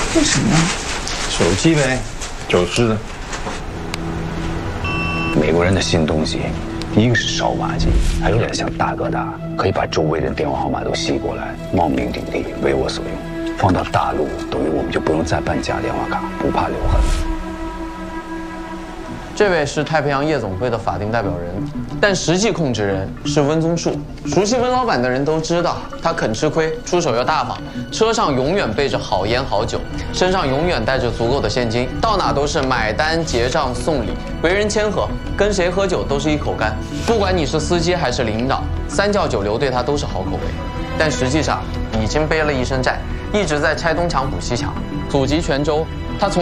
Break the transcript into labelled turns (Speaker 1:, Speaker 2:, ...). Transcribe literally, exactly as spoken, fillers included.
Speaker 1: 这什么呀？
Speaker 2: 手机呗，走私的。美国人的新东西，一个是烧挖机，还有点像大哥大，可以把周围人电话号码都吸过来，冒名顶替，为我所用。放到大陆，等于我们就不用再办假电话卡，不怕留痕。
Speaker 3: 这位是太平洋夜总会的法定代表人，但实际控制人是温宗树。熟悉温老板的人都知道，他肯吃亏，出手又大方，车上永远备着好烟好酒，身上永远带着足够的现金，到哪都是买单结账送礼，为人谦和，跟谁喝酒都是一口干。不管你是司机还是领导，三教九流对他都是好口味。但实际上已经背了一身债，一直在拆东墙补西墙，祖籍泉州。他从